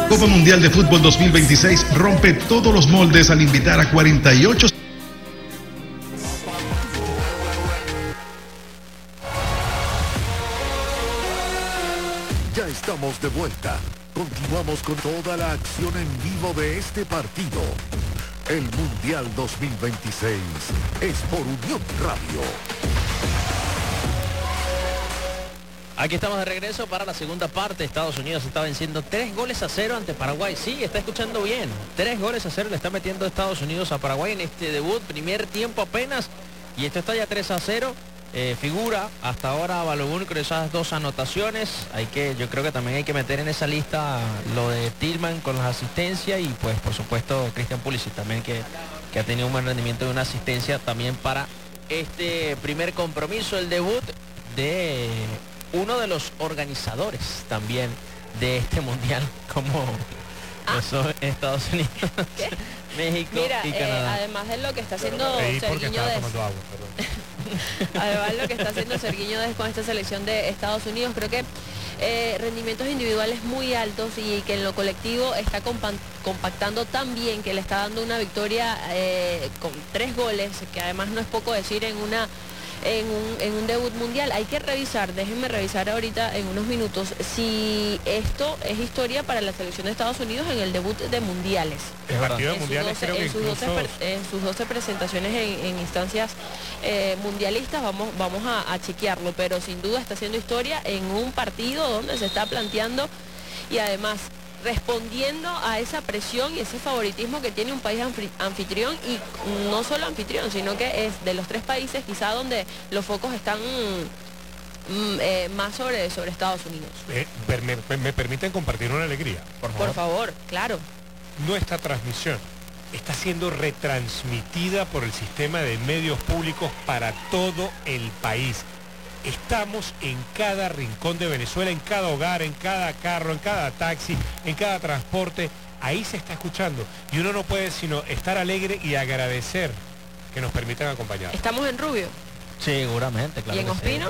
Copa Mundial de Fútbol 2026 rompe todos los moldes al invitar a 48. Ya estamos de vuelta. Continuamos con toda la acción en vivo de este partido. El Mundial 2026 es por Unión Radio. Aquí estamos de regreso para la segunda parte. Estados Unidos está venciendo 3-0 ante Paraguay. Sí, está escuchando bien. 3-0 le está metiendo Estados Unidos a Paraguay en este debut. Primer tiempo apenas. Y esto está ya 3-0. Figura hasta ahora Balogun con esas dos anotaciones. Yo creo que también hay que meter en esa lista lo de Tillman con las asistencias. Y pues por supuesto Christian Pulisic también que ha tenido un buen rendimiento de una asistencia también para este primer compromiso. El debut de uno de los organizadores también de este mundial, como son Estados Unidos, México y Canadá. Además de lo que está haciendo Sergiño Dest, además de lo que está haciendo Sergiño Dest con esta selección de Estados Unidos, creo que rendimientos individuales muy altos y que en lo colectivo está compactando tan bien que le está dando una victoria con 3 goles, que además no es poco decir en un debut mundial. Hay que revisar, déjenme revisar ahorita en unos minutos si esto es historia para la selección de Estados Unidos en el debut de mundiales. El partido de mundiales creo que en sus 12 presentaciones en instancias mundialistas, vamos a chequearlo, pero sin duda está haciendo historia en un partido donde se está planteando y además respondiendo a esa presión y ese favoritismo que tiene un país anfitrión, y no solo anfitrión, sino que es de los 3 países quizá donde los focos están más sobre Estados Unidos. ¿Me permiten compartir una alegría? Por favor, claro. Nuestra transmisión está siendo retransmitida por el sistema de medios públicos para todo el país. Estamos en cada rincón de Venezuela, en cada hogar, en cada carro, en cada taxi, en cada transporte. Ahí se está escuchando. Y uno no puede sino estar alegre y agradecer que nos permitan acompañar. ¿Estamos en Rubio? Seguramente, claro. ¿Y en Ospino?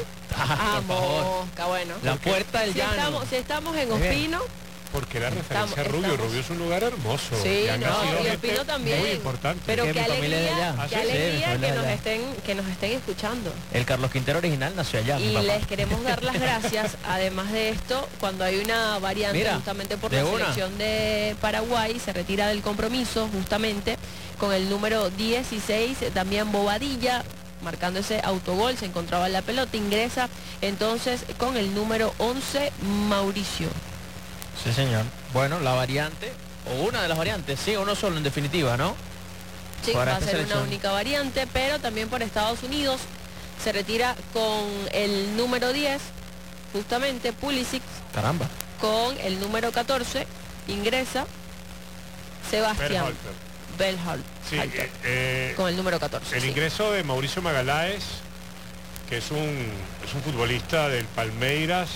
Qué bueno. La puerta del llano. Si estamos en Ospino... Porque la referencia a Rubio. Rubio es un lugar hermoso. Sí, y Ospino también. Muy importante. Pero qué alegría que nos estén escuchando. El Carlos Quintero original nació allá. Y les queremos dar las gracias. Además de esto, cuando hay una variante justamente por la selección de Paraguay, se retira del compromiso justamente con el número 16, Damián Bobadilla, marcando ese autogol, se encontraba en la pelota, ingresa entonces con el número 11, Mauricio. Sí, señor. Bueno, la variante, o una de las variantes, sí, uno solo en definitiva, ¿no? Sí, va a ser una única variante, pero también por Estados Unidos se retira con el número 10, justamente Pulisic. Caramba. Con el número 14 ingresa Sebastián Berhalter. Sí, con el número 14. El ingreso de Mauricio Magaláes, que es un futbolista del Palmeiras,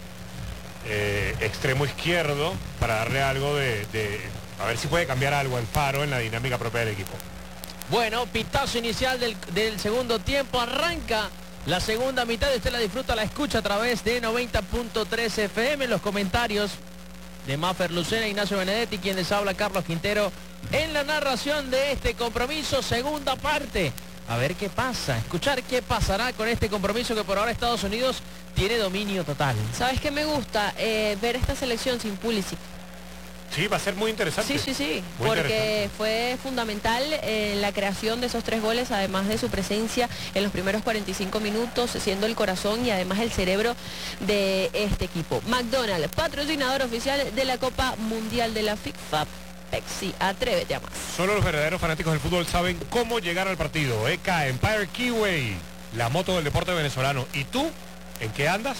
extremo izquierdo, para darle algo a ver si puede cambiar algo al Faro en la dinámica propia del equipo. Bueno, pitazo inicial del segundo tiempo, arranca la segunda mitad, usted la disfruta, la escucha a través de 90.3 FM, los comentarios de Maffer Lucena, Ignacio Benedetti, quien les habla, Carlos Quintero, en la narración de este compromiso, segunda parte. A ver qué pasa, escuchar qué pasará con este compromiso que por ahora Estados Unidos tiene dominio total. ¿Sabes qué me gusta? Ver esta selección sin Pulisic. Sí, va a ser muy interesante. Sí, porque fue fundamental en la creación de esos 3 goles, además de su presencia en los primeros 45 minutos, siendo el corazón y además el cerebro de este equipo. McDonald's, patrocinador oficial de la Copa Mundial de la FIFA. Pepsi, atrévete a más. Solo los verdaderos fanáticos del fútbol saben cómo llegar al partido. ECA, Empire Keyway, la moto del deporte venezolano. ¿Y tú? ¿En qué andas?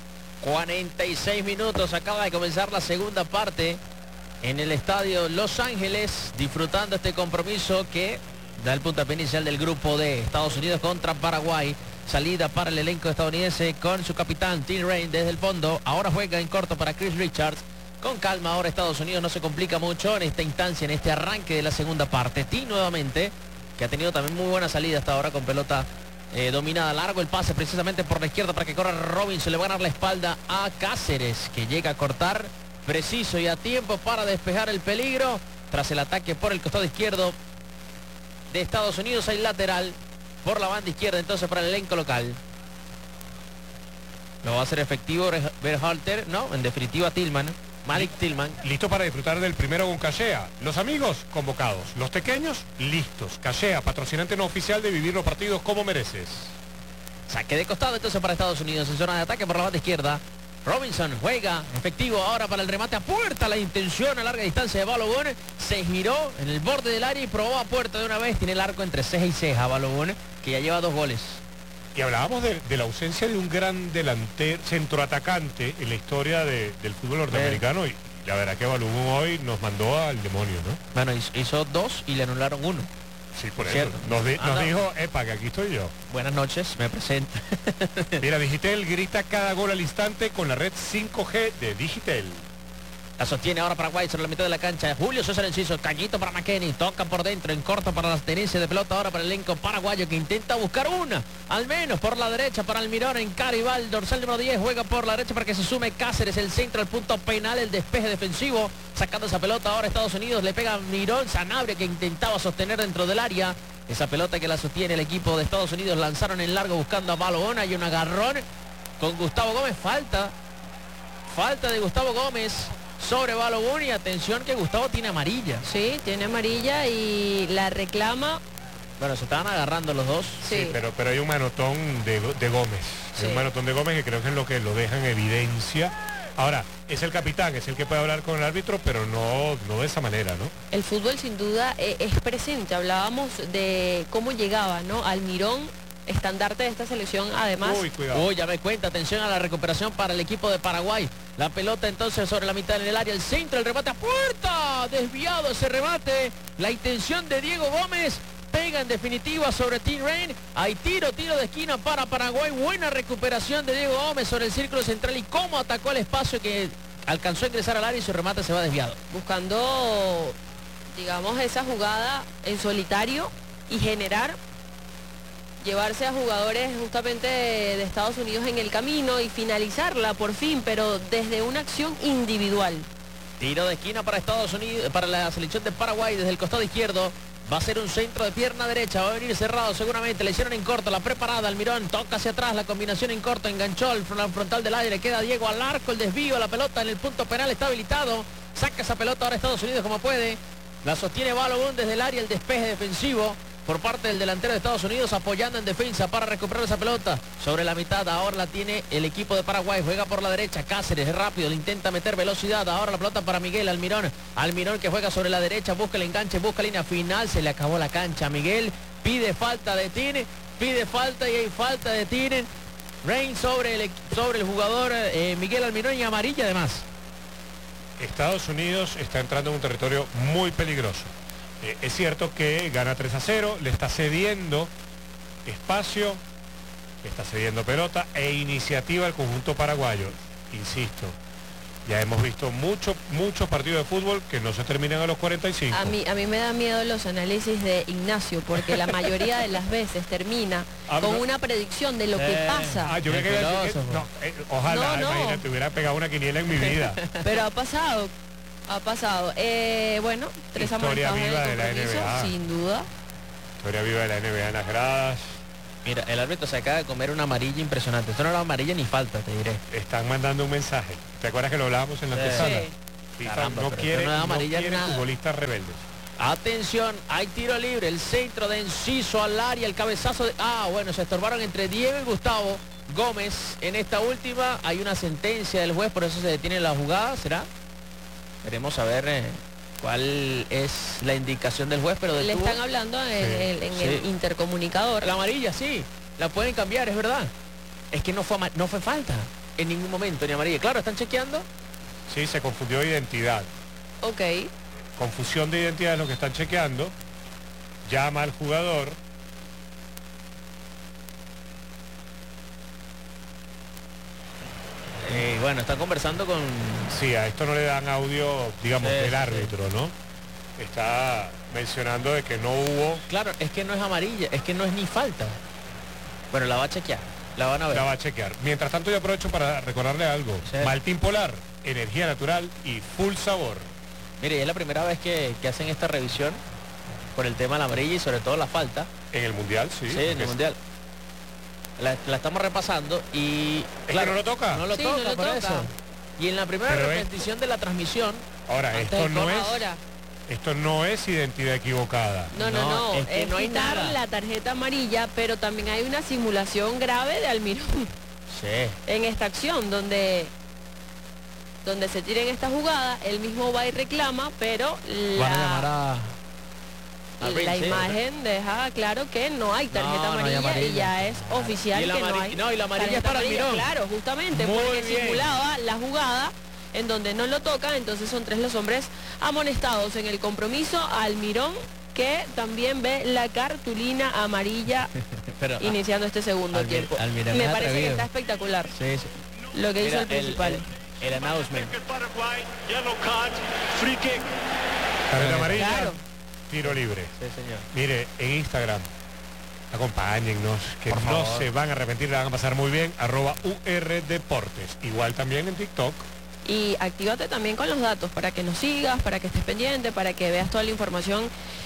46 minutos, acaba de comenzar la segunda parte en el estadio Los Ángeles, disfrutando este compromiso que da el puntapié inicial del grupo de Estados Unidos contra Paraguay. Salida para el elenco estadounidense con su capitán Tim Raine desde el fondo. Ahora juega en corto para Chris Richards. Con calma ahora Estados Unidos, no se complica mucho en esta instancia, en este arranque de la segunda parte. Tim nuevamente, que ha tenido también muy buena salida hasta ahora con pelota dominada. Largo el pase precisamente por la izquierda para que corra Robinson. Le va a ganar la espalda a Cáceres, que llega a cortar preciso y a tiempo para despejar el peligro. Tras el ataque por el costado izquierdo de Estados Unidos, hay lateral por la banda izquierda entonces para el elenco local. Lo va a hacer efectivo Berhalter, no, en definitiva Tillman, Malik Tillman. Listo para disfrutar del primero con Cachea. Los amigos, convocados. Los pequeños, listos. Cachea, patrocinante no oficial de vivir los partidos como mereces. Saque de costado entonces para Estados Unidos en zona de ataque por la banda izquierda. Robinson juega, efectivo ahora para el remate a puerta, la intención a larga distancia de Balogun, se giró en el borde del área y probó a puerta de una vez, tiene el arco entre ceja y ceja Balogun, que ya lleva 2 goles. Y hablábamos de la ausencia de un gran delantero, centroatacante en la historia del fútbol norteamericano y la verdad que Balogun hoy nos mandó al demonio, ¿no? Bueno, hizo 2 y le anularon 1. Sí, por eso. Cierto. Nos dijo, epa, que aquí estoy yo. Buenas noches, me presento. Mira, Digitel grita cada gol al instante con la red 5G de Digitel. La sostiene ahora Paraguay sobre la mitad de la cancha. Julio César Enciso, Cañito para McKenny, toca por dentro, en corto para la tenencia de pelota ahora para el elenco paraguayo que intenta buscar una, al menos por la derecha para Almirón, en Caribal, dorsal número 10, juega por la derecha para que se sume Cáceres, el centro, el punto penal, el despeje defensivo, sacando esa pelota ahora Estados Unidos, le pega a Mirón, Sanabria que intentaba sostener dentro del área, esa pelota que la sostiene el equipo de Estados Unidos, lanzaron en largo buscando a Balogun, hay un agarrón con Gustavo Gómez, falta de Gustavo Gómez sobre Balogun y atención que Gustavo tiene amarilla. Sí, tiene amarilla y la reclama. Bueno, se estaban agarrando los dos. Sí, pero hay un manotón de Gómez. Sí. Hay un manotón de Gómez que creo que es lo que lo deja en evidencia. Ahora, es el capitán, es el que puede hablar con el árbitro, pero no de esa manera, ¿no? El fútbol sin duda es presente. Hablábamos de cómo llegaba, ¿no? Almirón, estandarte de esta selección, además. Uy, cuidado. Uy, ya me cuenta, atención a la recuperación para el equipo de Paraguay. La pelota entonces sobre la mitad en el área, el centro, el remate a puerta, desviado ese remate, la intención de Diego Gómez, pega en definitiva sobre Tim Rain, hay tiro de esquina para Paraguay, buena recuperación de Diego Gómez sobre el círculo central y cómo atacó el espacio que alcanzó a ingresar al área y su remate se va desviado. Buscando, digamos, esa jugada en solitario y llevarse a jugadores justamente de Estados Unidos en el camino y finalizarla por fin, pero desde una acción individual. Tiro de esquina para Estados Unidos, para la selección de Paraguay desde el costado izquierdo. Va a ser un centro de pierna derecha, va a venir cerrado seguramente, le hicieron en corto, la preparada, Almirón toca hacia atrás, la combinación en corto, enganchó el frontal del aire, queda Diego al arco, el desvío, la pelota en el punto penal está habilitado, saca esa pelota ahora Estados Unidos como puede, la sostiene Balogun desde el área, el despeje defensivo por parte del delantero de Estados Unidos apoyando en defensa para recuperar esa pelota sobre la mitad, ahora la tiene el equipo de Paraguay, juega por la derecha, Cáceres es rápido, le intenta meter velocidad, ahora la pelota para Miguel Almirón que juega sobre la derecha, busca el enganche, busca línea final, se le acabó la cancha a Miguel, pide falta de Tine, pide falta y hay falta de Tine, Rain sobre el jugador Miguel Almirón y amarilla además. Estados Unidos está entrando en un territorio muy peligroso. Es cierto que gana 3-0, le está cediendo espacio, le está cediendo pelota e iniciativa al conjunto paraguayo. Insisto, ya hemos visto muchos partidos de fútbol que no se terminan a los 45. A mí me da miedo los análisis de Ignacio, porque la mayoría de las veces termina con una predicción de lo que pasa. Yo me quería decir que, ojalá, No. imagínate, hubiera pegado una quiniela en mi vida. Pero ha pasado. Bueno, 3 Historia amonestados en viva de el la compromiso, NBA. sin duda. Historia viva de la NBA en las gradas. Mira, el árbitro se acaba de comer una amarilla impresionante. Esto no era amarilla ni falta, te diré. Están mandando un mensaje. ¿Te acuerdas que lo hablábamos en la antesala? FIFA Caramba, no pero quiere, esto no es amarilla no ni quiere nada. futbolistas rebeldes. Atención, hay tiro libre, el centro de Enciso al área, el cabezazo de... bueno, se estorbaron entre Diego y Gustavo Gómez. En esta última hay una sentencia del juez, por eso se detiene la jugada, ¿será? Veremos a ver cuál es la indicación del juez, pero Le detuvo... están hablando en el intercomunicador. La amarilla, sí, la pueden cambiar, es verdad. Es que no fue falta en ningún momento, ni amarilla. Claro, están chequeando. Sí, se confundió de identidad. Ok. Confusión de identidad es lo que están chequeando. Llama al jugador. Bueno, está conversando con... Sí, a esto no le dan audio, digamos, Sí, del sí, árbitro, ¿no? Está mencionando de que no hubo... Claro, es que no es amarilla, es que no es ni falta. Bueno, la va a chequear, la van a ver. La va a chequear. Mientras tanto yo aprovecho para recordarle algo. Sí. Maltín Polar, energía natural y full sabor. Mire, es la primera vez que hacen esta revisión por el tema de la amarilla y sobre todo la falta. En el Mundial, sí. Sí, en el Mundial. La estamos repasando y... ¿Es que no lo toca? No lo Sí, toca, no lo por toca. eso. Y en la primera Pero repetición de la transmisión... Ahora, antes esto del no gol, es... Ahora. Esto no es identidad equivocada. No, es que no hay quitar nada. la tarjeta amarilla, pero también hay una simulación grave de Almirón Sí. en esta acción, donde se tira en esta jugada, él mismo va y reclama, pero Van a llamar a la Rince, imagen deja claro que no hay tarjeta No, no hay amarilla, y amarilla. ya es oficial Y el que no amari- hay. no, y la amarilla tarjeta es para amarilla, Almirón. claro, justamente, Muy porque bien. simulaba la jugada en donde no lo toca, entonces son 3 los hombres amonestados en el compromiso. Almirón, que también ve la cartulina amarilla Pero, iniciando este segundo tiempo. Almirón Me es parece que atrevido. está espectacular sí, sí. lo que hizo Mira, el principal. el announcement. Tarjeta amarilla, Claro. tiro libre. Sí, señor. Mire, en Instagram, acompáñennos, que Por no favor. se van a arrepentir, la van a pasar muy bien, @URDeportes. Igual también en TikTok. Y actívate también con los datos para que nos sigas, para que estés pendiente, para que veas toda la información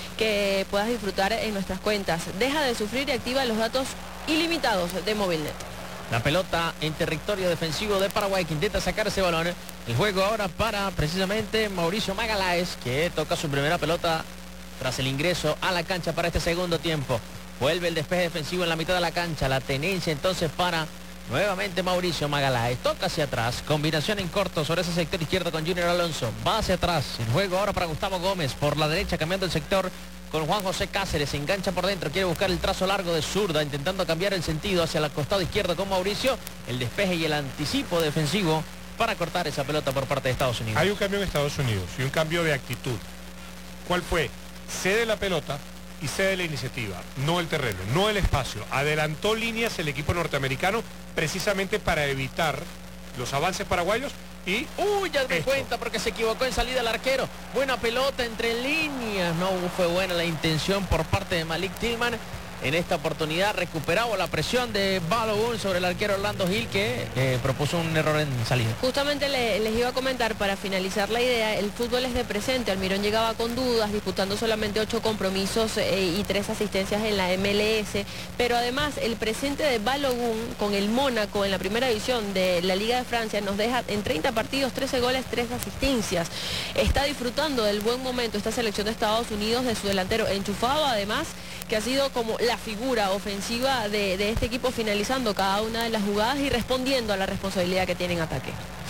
que puedas disfrutar en nuestras cuentas. Deja de sufrir y activa los datos ilimitados de Movilnet. La pelota en territorio defensivo de Paraguay que intenta sacar ese balón. El juego ahora para precisamente Mauricio Magaláes, que toca su primera pelota tras el ingreso a la cancha para este segundo tiempo. Vuelve el despeje defensivo en la mitad de la cancha. La tenencia entonces para nuevamente Mauricio Magaláes. Toca hacia atrás. Combinación en corto sobre ese sector izquierdo con Junior Alonso. Va hacia atrás. El juego ahora para Gustavo Gómez. Por la derecha cambiando el sector con Juan José Cáceres. Se engancha por dentro. Quiere buscar el trazo largo de zurda. Intentando cambiar el sentido hacia el costado izquierdo con Mauricio. El despeje y el anticipo defensivo para cortar esa pelota por parte de Estados Unidos. Hay un cambio en Estados Unidos y un cambio de actitud. ¿Cuál fue? Cede la pelota y cede la iniciativa, no el terreno, no el espacio. Adelantó líneas el equipo norteamericano precisamente para evitar los avances paraguayos y... Uy, ya me esto. cuenta porque se equivocó en salida el arquero. Buena pelota entre líneas. No fue buena la intención por parte de Malik Tillman. En esta oportunidad recuperaba la presión de Balogun sobre el arquero Orlando Gil, que propuso un error en salida. Justamente les iba a comentar para finalizar la idea, el fútbol es de presente. Almirón llegaba con dudas, disputando solamente 8 compromisos y 3 asistencias en la MLS, pero además el presente de Balogun con el Mónaco en la primera división de la Liga de Francia nos deja en 30 partidos 13 goles, 3 asistencias. Está disfrutando del buen momento esta selección de Estados Unidos, de su delantero enchufado, además que ha sido como la figura ofensiva de este equipo, finalizando cada una de las jugadas y respondiendo a la responsabilidad que tiene en ataque.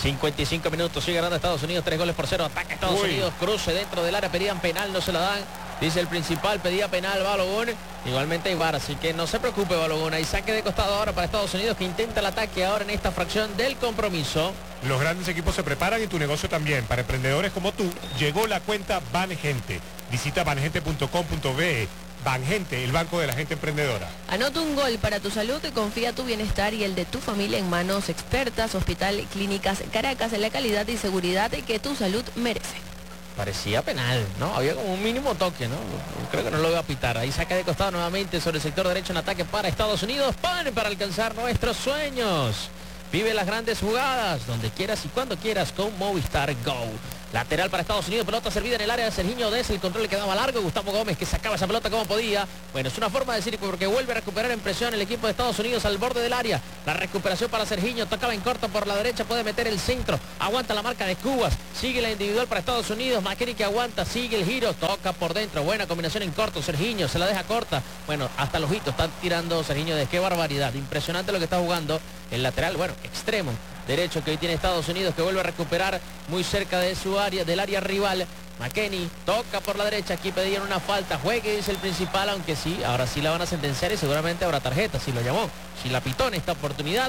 55 minutos, sigue ganando Estados Unidos, 3-0, ataca Estados Uy. Unidos, cruce dentro del área, pedían penal, no se la dan, dice el principal, pedía penal Balogun, igualmente hay VAR, así que no se preocupe Balogun, hay saque de costado ahora para Estados Unidos, que intenta el ataque ahora en esta fracción del compromiso. Los grandes equipos se preparan y tu negocio también. Para emprendedores como tú, llegó la cuenta Banegente. Visita banegente.com.be. Banegente, el banco de la gente emprendedora. Anota un gol para tu salud y confía tu bienestar y el de tu familia en manos expertas. Hospital Clínicas Caracas, en la calidad y seguridad que tu salud merece. Parecía penal, ¿no? Había como un mínimo toque, ¿no? Creo que no lo iba a pitar. Ahí saca de costado nuevamente sobre el sector derecho en ataque para Estados Unidos. ¡Pan! Para alcanzar nuestros sueños. Vive las grandes jugadas, donde quieras y cuando quieras con Movistar Go. Lateral para Estados Unidos, pelota servida en el área de Sergiño Dez, el control le quedaba largo, Gustavo Gómez que sacaba esa pelota como podía. Bueno, es una forma de decir porque vuelve a recuperar en presión el equipo de Estados Unidos al borde del área. La recuperación para Sergiño, tocaba en corto por la derecha, puede meter el centro, aguanta la marca de Cubas, sigue la individual para Estados Unidos, McKenny que aguanta, sigue el giro, toca por dentro, buena combinación en corto, Sergiño se la deja corta. Bueno, hasta los hitos está tirando Sergiño Dez, qué barbaridad, impresionante lo que está jugando el lateral, bueno, extremo derecho que hoy tiene Estados Unidos, que vuelve a recuperar muy cerca de su área, del área rival. McKenny toca por la derecha, aquí pedían una falta, juegue, dice el principal, aunque sí, ahora sí la van a sentenciar y seguramente habrá tarjeta, si lo llamó, si la pitó en esta oportunidad.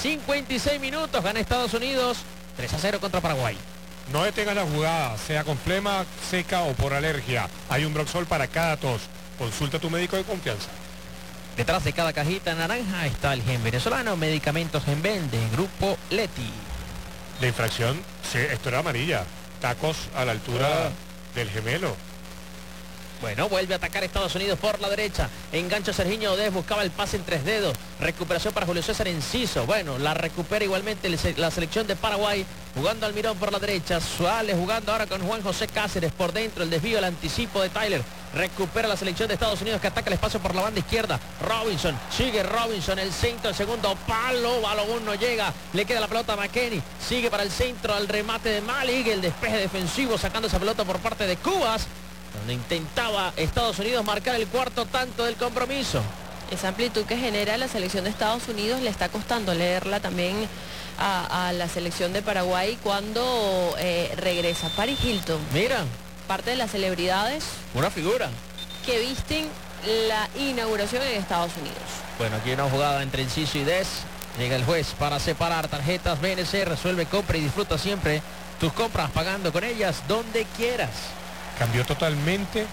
56 minutos, gana Estados Unidos, 3-0 contra Paraguay. No detengas la jugada, sea con flema, seca o por alergia. Hay un Broxol para cada tos. Consulta a tu médico de confianza. Detrás de cada cajita naranja está el Gen venezolano, medicamentos Gen Vende, Grupo Leti. La infracción, sí, esto era amarilla. Tacos a la altura del gemelo. Bueno, vuelve a atacar Estados Unidos por la derecha. Engancha Sergiño Odés, buscaba el pase en 3 dedos. Recuperación para Julio César Enciso. Bueno, la recupera igualmente la selección de Paraguay. Jugando Almirón por la derecha. Suárez jugando ahora con Juan José Cáceres por dentro. El desvío, el anticipo de Tyler. Recupera la selección de Estados Unidos que ataca el espacio por la banda izquierda. Robinson, sigue Robinson, el centro, el segundo palo. Balogun no llega. Le queda la pelota a McKennie. Sigue para el centro, al remate de Malik. El despeje defensivo sacando esa pelota por parte de Cubas, donde intentaba Estados Unidos marcar el cuarto tanto del compromiso. Esa amplitud que genera la selección de Estados Unidos le está costando leerla también a la selección de Paraguay cuando regresa Paris Hilton. Mira, Parte de las celebridades una figura. que visten la inauguración en Estados Unidos. Bueno, aquí una jugada entre Enciso y Des. Llega el juez para separar tarjetas. BNC resuelve, compra y disfruta siempre tus compras pagando con ellas donde quieras. Cambió totalmente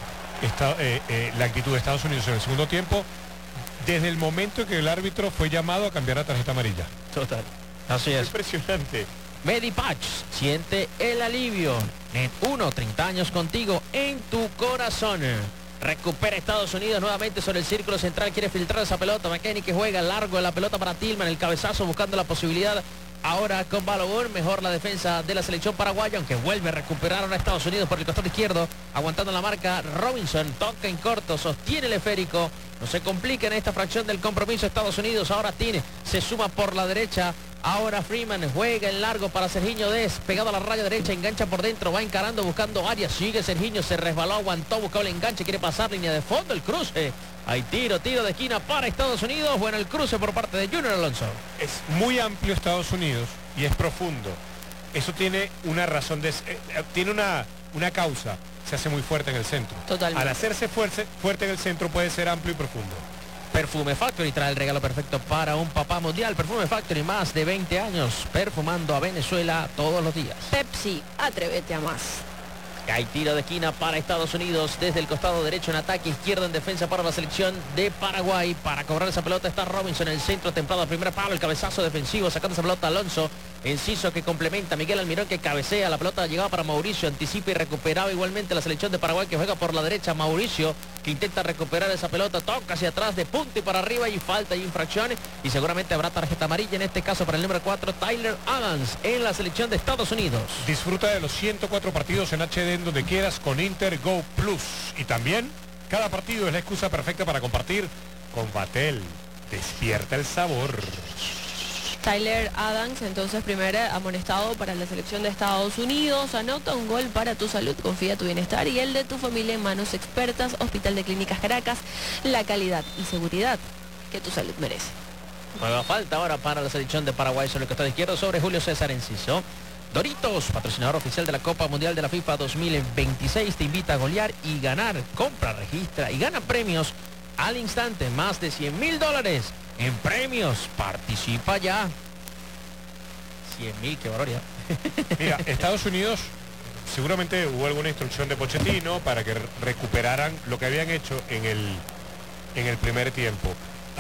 la actitud de Estados Unidos en el segundo tiempo desde el momento en que el árbitro fue llamado a cambiar la tarjeta amarilla. Total. Así es. Impresionante. Medipatch, siente el alivio. Net 1, 30 años contigo en tu corazón. Recupera Estados Unidos nuevamente sobre el círculo central. Quiere filtrar esa pelota. McKennie que juega largo la pelota para Tillman. El cabezazo buscando la posibilidad. Ahora con Balogun, mejor la defensa de la selección paraguaya, aunque vuelve a recuperar ahora Estados Unidos por el costado izquierdo, aguantando la marca. Robinson toca en corto, sostiene el esférico, no se complica en esta fracción del compromiso Estados Unidos. Ahora Tine se suma por la derecha, ahora Freeman juega en largo para Sergiño Des, pegado a la raya derecha, engancha por dentro, va encarando, buscando área, sigue Sergiño, se resbaló, aguantó, buscó el enganche, quiere pasar línea de fondo, el cruce. Hay tiro de esquina para Estados Unidos. Bueno, el cruce por parte de Junior Alonso. Es muy amplio Estados Unidos y es profundo. Eso tiene una razón, tiene una causa. Se hace muy fuerte en el centro. Totalmente. Al hacerse fuerte en el centro puede ser amplio y profundo. Perfume Factory trae el regalo perfecto para un papá mundial. Perfume Factory, más de 20 años perfumando a Venezuela todos los días. Pepsi, atrévete a más. Hay tiro de esquina para Estados Unidos desde el costado derecho en ataque, izquierdo en defensa para la selección de Paraguay. Para cobrar esa pelota está Robinson en el centro, templado al primer palo, el cabezazo defensivo, sacando esa pelota Alonso. Enciso que complementa, Miguel Almirón que cabecea, la pelota llegaba para Mauricio, anticipa y recuperaba igualmente la selección de Paraguay que juega por la derecha. Mauricio que intenta recuperar esa pelota, toca hacia atrás de punta y para arriba y falta y infracción y seguramente habrá tarjeta amarilla en este caso para el número 4, Tyler Adams en la selección de Estados Unidos. Disfruta de los 104 partidos en HD en donde quieras con Inter Go Plus y también cada partido es la excusa perfecta para compartir con Batel. Despierta el sabor. Tyler Adams, entonces primer amonestado para la selección de Estados Unidos. Anota un gol para tu salud, confía tu bienestar y el de tu familia en manos expertas. Hospital de Clínicas Caracas, la calidad y seguridad que tu salud merece. Nueva falta ahora para la selección de Paraguay sobre el costado izquierdo sobre Julio César Enciso. Doritos, patrocinador oficial de la Copa Mundial de la FIFA 2026, te invita a golear y ganar. Compra, registra y gana premios al instante, más de $100.000 en premios. Participa ya. 100.000, qué barbaridad. Mira, Estados Unidos seguramente hubo alguna instrucción de Pochettino para que recuperaran lo que habían hecho en el primer tiempo.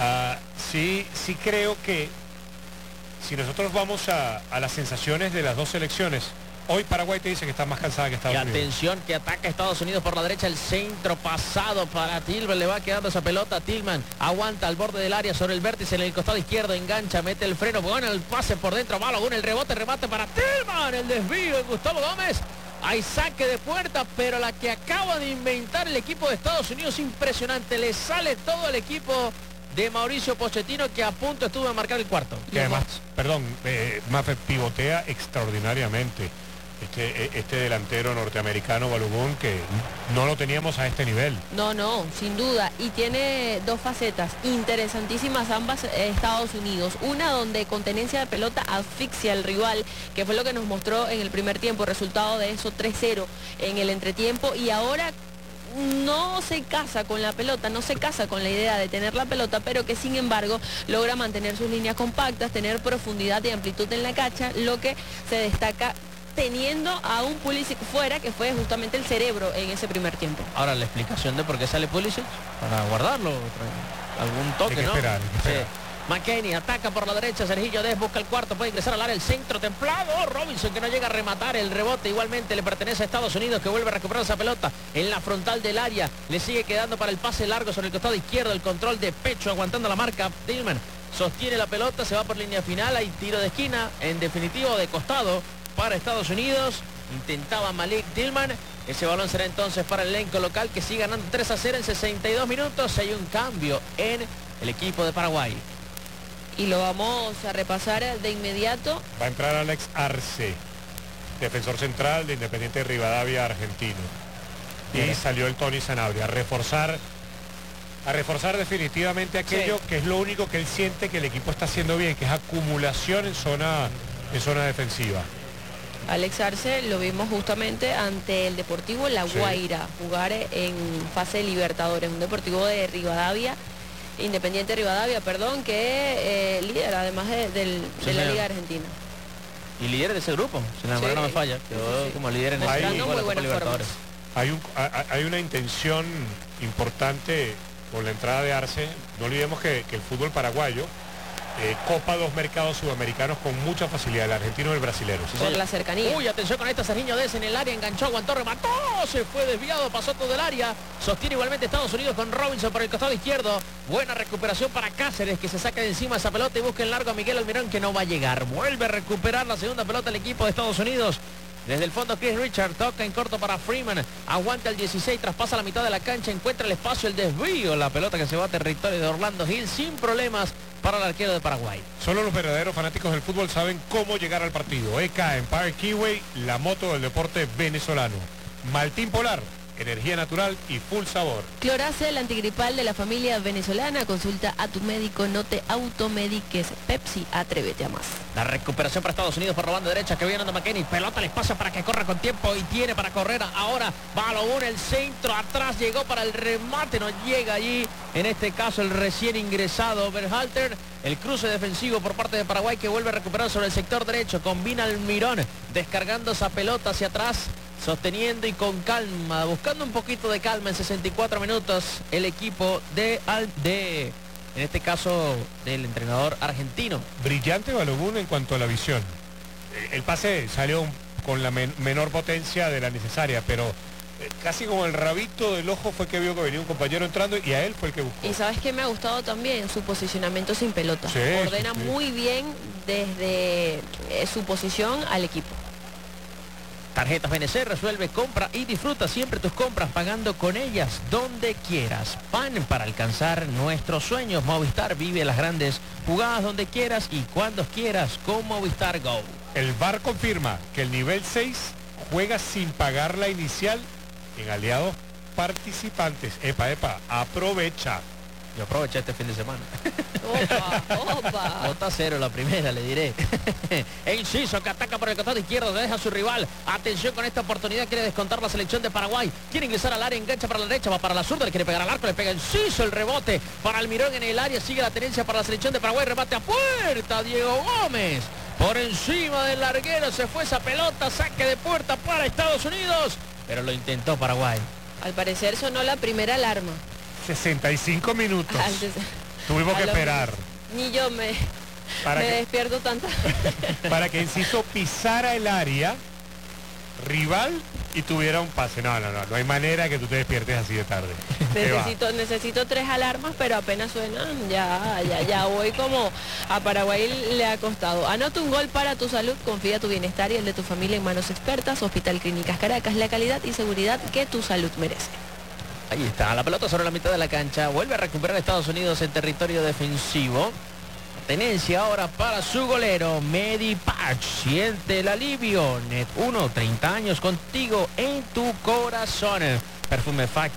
Sí creo que si nosotros vamos a las sensaciones de las dos selecciones, hoy Paraguay te dice que está más cansada que Estados Unidos. Y atención que ataca Estados Unidos por la derecha, el centro pasado para Tillman, le va quedando esa pelota, Tillman aguanta al borde del área sobre el vértice en el costado izquierdo, engancha, mete el freno, bueno, el pase por dentro, Balogun, el rebote, remate para Tillman, el desvío de Gustavo Gómez. Hay saque de puerta, pero la que acaba de inventar el equipo de Estados Unidos, impresionante, le sale todo el equipo de Mauricio Pochettino que a punto estuvo de marcar el cuarto. Que además, Mafe pivotea extraordinariamente. Este delantero norteamericano Balogun que no lo teníamos a este nivel. No, sin duda. Y tiene dos facetas interesantísimas ambas Estados Unidos. Una donde con tenencia de pelota asfixia al rival, que fue lo que nos mostró en el primer tiempo, resultado de eso 3-0 en el entretiempo. Y ahora no se casa con la pelota, no se casa con la idea de tener la pelota, pero que sin embargo logra mantener sus líneas compactas, tener profundidad y amplitud en la cancha, lo que se destaca teniendo a un Pulisic fuera, que fue justamente el cerebro en ese primer tiempo. Ahora la explicación de por qué sale Pulisic, para guardarlo, algún toque, Hay que ¿no? esperar. Sí. McKennie ataca por la derecha, Sergillo Dez busca el cuarto, puede ingresar al área, el centro templado, Robinson que no llega a rematar, el rebote igualmente le pertenece a Estados Unidos, que vuelve a recuperar esa pelota en la frontal del área, le sigue quedando para el pase largo sobre el costado izquierdo, el control de pecho aguantando la marca, Tillman sostiene la pelota, se va por línea final, hay tiro de esquina, en definitivo de costado para Estados Unidos, intentaba Malik Tillman, ese balón será entonces para el elenco local que sigue ganando 3-0 en 62 minutos, hay un cambio en el equipo de Paraguay. Y lo vamos a repasar de inmediato. Va a entrar Alex Arce, defensor central de Independiente Rivadavia, argentino. Y salió el Tony Sanabria a reforzar definitivamente aquello que es lo único que él siente que el equipo está haciendo bien, que es acumulación en zona defensiva. Alex Arce lo vimos justamente ante el Deportivo La Guaira, jugar en fase de Libertadores, un Deportivo de Rivadavia, Independiente Rivadavia, perdón, que líder además de la Liga Argentina. Y líder de ese grupo, si la memoria no me falla, quedó como líder en ese grupo de la Copa Libertadores. Hay una intención importante con la entrada de Arce. No olvidemos que el fútbol paraguayo copa dos mercados sudamericanos con mucha facilidad, el argentino y el brasilero. Por la cercanía. Uy, atención con esta, Sergiño Dez en el área, enganchó, aguantó, remató, se fue desviado, pasó todo el área, sostiene igualmente Estados Unidos con Robinson por el costado izquierdo, buena recuperación para Cáceres, que se saca de encima esa pelota y busca en largo a Miguel Almirón, que no va a llegar, vuelve a recuperar la segunda pelota el equipo de Estados Unidos. Desde el fondo Chris Richard toca en corto para Freeman, aguanta el 16, traspasa la mitad de la cancha, encuentra el espacio, el desvío, la pelota que se va a territorio de Orlando Hill sin problemas para el arquero de Paraguay. Solo los verdaderos fanáticos del fútbol saben cómo llegar al partido. EK Empire Kiwi, la moto del deporte venezolano. Maltín Polar, energía natural y full sabor. Clorace, el antigripal de la familia venezolana. Consulta a tu médico, no te automediques. Pepsi, atrévete a más. La recuperación para Estados Unidos por la banda derecha, que viene Nando McKennie, pelota al espacio para que corra con tiempo y tiene para correr ahora, Balogun, el centro, atrás llegó para el remate, no llega allí, en este caso el recién ingresado Berhalter, el cruce defensivo por parte de Paraguay que vuelve a recuperar sobre el sector derecho, combina Almirón, descargando esa pelota hacia atrás, sosteniendo y con calma, buscando un poquito de calma en 64 minutos el equipo en este caso del entrenador argentino. Brillante Balogun en cuanto a la visión. El pase salió con la menor potencia de la necesaria, pero casi como el rabito del ojo fue que vio que venía un compañero entrando y a él fue el que buscó. Y sabes que me ha gustado también su posicionamiento sin pelota. Ordena muy bien desde su posición al equipo. Tarjetas BNC, resuelve, compra y disfruta siempre tus compras pagando con ellas donde quieras. Pan para alcanzar nuestros sueños. Movistar, vive las grandes jugadas donde quieras y cuando quieras con Movistar Go. El VAR confirma que el nivel 6 juega sin pagar la inicial en aliados participantes. Epa, aprovecha. Yo aproveché este fin de semana. Opa. Bota cero la primera, le diré. E Inciso que ataca por el costado izquierdo, deja a su rival. Atención con esta oportunidad, quiere descontar la selección de Paraguay. Quiere ingresar al área, engancha para la derecha, va para la zurda, le quiere pegar al arco, le pega Inciso, el rebote para Almirón en el área, sigue la tenencia para la selección de Paraguay, remate a puerta, Diego Gómez. Por encima del larguero se fue esa pelota, saque de puerta para Estados Unidos, pero lo intentó Paraguay. Al parecer sonó la primera alarma. 65 minutos. Tuvimos que esperar. Ni yo me despierto tanta. Para que Enciso pisara el área rival y tuviera un pase. No hay manera que tú te despiertes así de tarde. Necesito 3 alarmas, pero apenas suenan, ya voy como a Paraguay le ha costado. Anota un gol para tu salud, confía tu bienestar y el de tu familia en manos expertas. Hospital Clínicas Caracas, la calidad y seguridad que tu salud merece. Ahí está, la pelota sobre la mitad de la cancha, vuelve a recuperar Estados Unidos en territorio defensivo. Tenencia ahora para su golero, Medi Patch, siente el alivio. Net 1, 30 años contigo en tu corazón. Perfume Factory.